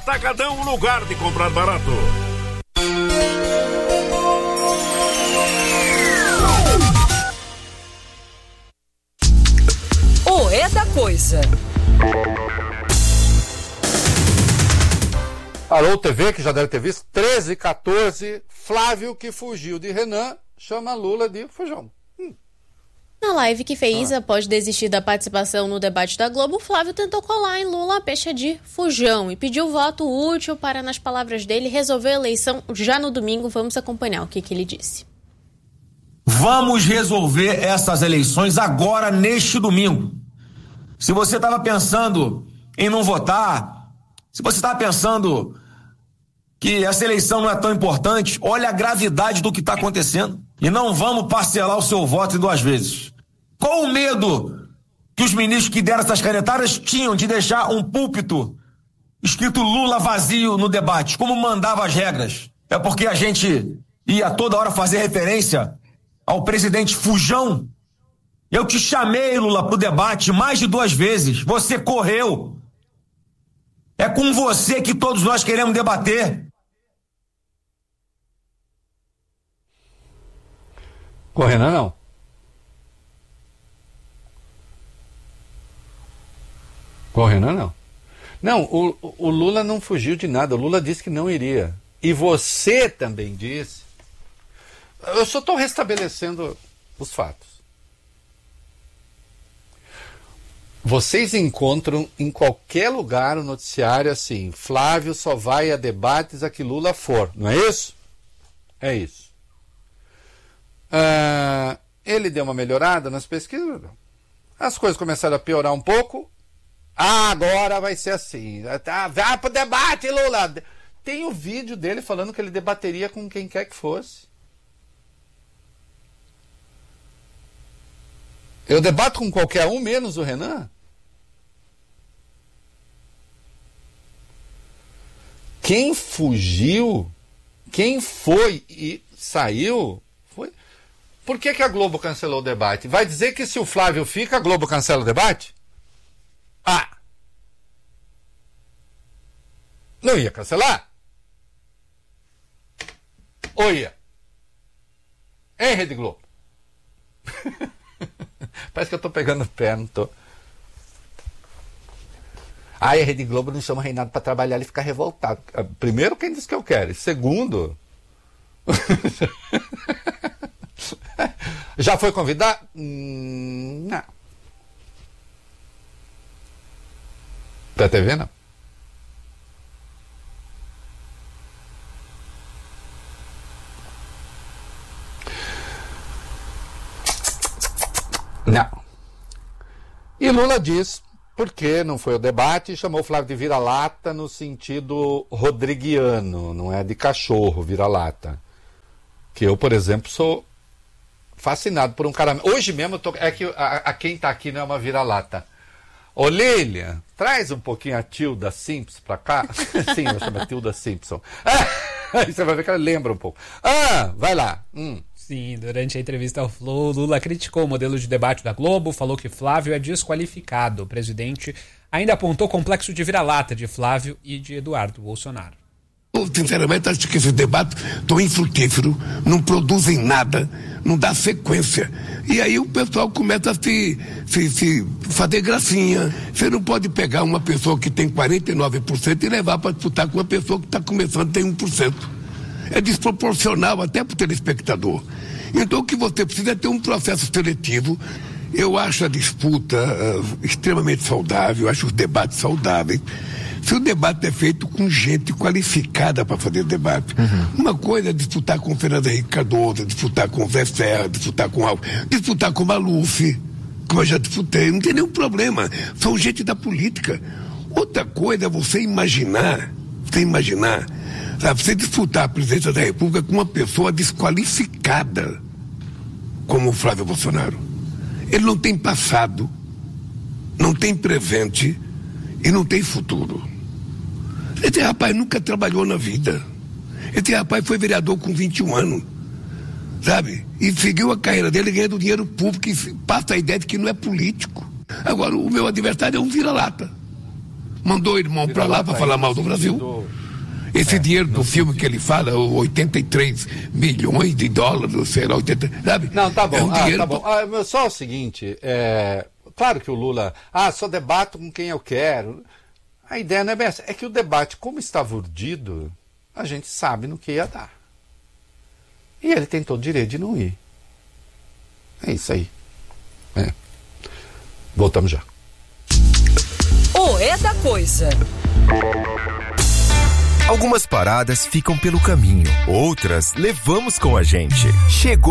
Atacadão, lugar de comprar barato. O É da Coisa. Alô TV, que já deve ter visto, 13h14, Flávio, que fugiu de Renan, chama Lula de fujão. Na live que fez após desistir da participação no debate da Globo, Flávio tentou colar em Lula a pecha de fujão e pediu voto útil para, nas palavras dele, resolver a eleição já no domingo. Vamos acompanhar o que ele disse. Vamos resolver essas eleições agora, neste domingo. Se você estava pensando em não votar, se você estava pensando que essa eleição não é tão importante, olha a gravidade do que está acontecendo. E não vamos parcelar o seu voto em 2 vezes. Qual o medo que os ministros que deram essas canetadas tinham de deixar um púlpito escrito Lula vazio no debate, como mandava as regras? É porque a gente ia toda hora fazer referência ao presidente fujão? Eu te chamei, Lula, para o debate mais de 2 vezes. Você correu. É com você que todos nós queremos debater. Com o Renan, não. Com o Renan, não. Não, o Lula não fugiu de nada. O Lula disse que não iria. E você também disse. Eu só estou restabelecendo os fatos. Vocês encontram em qualquer lugar o noticiário assim: Flávio só vai a debates a que Lula for. Não é isso? É isso. Ele deu uma melhorada nas pesquisas. As coisas começaram a piorar um pouco. Agora vai ser assim. Vai pro debate, Lula. Tem o vídeo dele falando que ele debateria com quem quer que fosse. Eu debato com qualquer um, menos o Renan. Quem fugiu, quem foi e saiu, foi... Por que a Globo cancelou o debate? Vai dizer que se o Flávio fica, a Globo cancela o debate? Não ia cancelar? Ou ia? Hein, Rede Globo? Parece que eu tô pegando o pé, não tô. A Rede Globo não chama o Reinaldo para trabalhar, ele fica revoltado. Primeiro, quem disse que eu quero? E segundo... Já foi convidar? Não. Pra TV, não. Não. E Lula diz porque não foi ao debate e chamou o Flávio de vira-lata no sentido rodriguiano, não é de cachorro, vira-lata. Que eu, por exemplo, sou fascinado por um cara... Hoje mesmo, é que quem tá aqui não é uma vira-lata. Ô, Lilian, traz um pouquinho a Tilda Simpson pra cá. Sim, eu chamo a Tilda Simpson. Aí você vai ver que ela lembra um pouco. Vai lá. Sim, durante a entrevista ao Flow, Lula criticou o modelo de debate da Globo, falou que Flávio é desqualificado. O presidente ainda apontou o complexo de vira-lata de Flávio e de Eduardo Bolsonaro. Eu, sinceramente, acho que esse debate tão infrutífero, não produzem nada, não dá sequência. E aí o pessoal começa a se fazer gracinha. Você não pode pegar uma pessoa que tem 49% e levar para disputar com uma pessoa que está começando a ter 1%. É desproporcional até para o telespectador. Então o que você precisa é ter um processo seletivo. Eu acho a disputa extremamente saudável, acho os debates saudáveis. Se o debate é feito com gente qualificada para fazer debate. Uma coisa é disputar com o Fernando Henrique Cardoso, disputar com o Zé Serra, disputar com Maluf, como eu já disputei, não tem nenhum problema. São gente da política. Outra coisa é você imaginar, sabe, você disputar a presidência da República com uma pessoa desqualificada, como o Flávio Bolsonaro. Ele não tem passado, não tem presente e não tem futuro. Esse rapaz nunca trabalhou na vida. Esse rapaz foi vereador com 21 anos, sabe? E seguiu a carreira dele ganhando dinheiro público e passa a ideia de que não é político. Agora, o meu adversário é um vira-lata. mandou o irmão para lá para falar mal do Brasil. Esse dinheiro do filme que ele fala, 83 milhões de dólares, sei lá, 80, sabe? Não, tá bom, tá bom. Só o seguinte, claro que o Lula, só debato com quem eu quero. A ideia não é bem essa. É que o debate, como estava urdido, a gente sabe no que ia dar. E ele tem todo o direito de não ir. É isso aí. Voltamos já. O É da Coisa. Algumas paradas ficam pelo caminho, outras levamos com a gente. Chegou